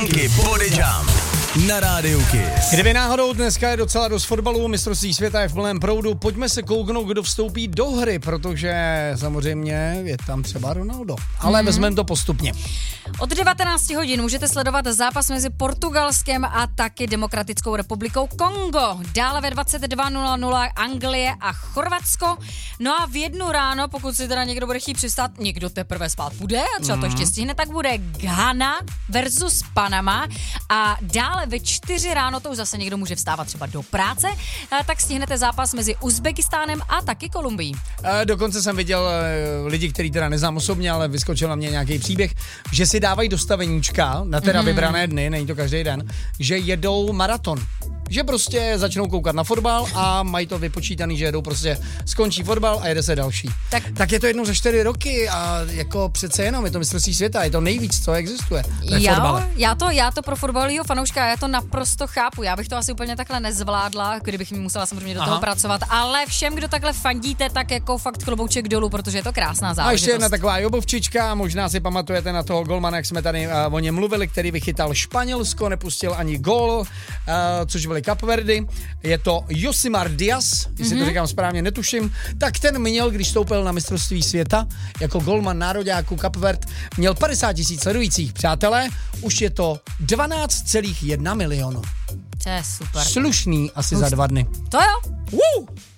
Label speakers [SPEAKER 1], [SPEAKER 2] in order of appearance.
[SPEAKER 1] Funky Body Jump na Rádiu Kiss.
[SPEAKER 2] Kdyby náhodou dneska je docela dost fotbalu, mistrovství světa je v plném proudu, pojďme se kouknout, kdo vstoupí do hry, protože samozřejmě je tam třeba Ronaldo, ale vezmeme to postupně.
[SPEAKER 3] Od 19 hodin můžete sledovat zápas mezi Portugalskem a taky Demokratickou republikou Kongo. Dále ve 22:00 Anglie a Chorvatsko. No a v 1 ráno, pokud si teda někdo bude chtít přistát, někdo teprve spát bude a třeba to ještě stihne, tak bude Ghana versus Panama a dále ve 4 ráno, to už zase někdo může vstávat třeba do práce, tak stihnete zápas mezi Uzbekistánem a taky Kolumbií.
[SPEAKER 2] Dokonce jsem viděl lidi, který teda neznám osobně, ale vyskočil na mě nějaký příběh, že si dávají dostaveníčka na teda vybrané dny, není to každý den, že jedou maraton. Že prostě začnou koukat na fotbal a mají to vypočítaný, že jedou prostě, skončí fotbal a jede se další. Tak je to jednou za 4 roky a jako přece jenom je to mistrovství světa, je to nejvíc, co existuje.
[SPEAKER 3] Já to pro fotbalového fanouška, já to naprosto chápu, já bych to asi úplně takhle nezvládla, kdybych mi musela samozřejmě do toho pracovat, ale všem, kdo takhle fandíte, tak jako fakt klobouček dolů, protože je to krásná záležitost.
[SPEAKER 2] A ještě jedna taková jobovčička, možná si pamatujete na toho golmana, jak jsme tady o něm mluvili, který vychytal Španělsko, nepustil ani gól, což byli Kapverdy, je to Josimar Diaz, jestli to říkám správně, netuším, tak ten měl, když stoupil na mistrovství světa, jako golman nároďáku Kapverd, měl 50 000 sledujících. Přátelé, už je to 12,1 milionu.
[SPEAKER 3] To je super.
[SPEAKER 2] Slušný asi za 2 dny.
[SPEAKER 3] To jo.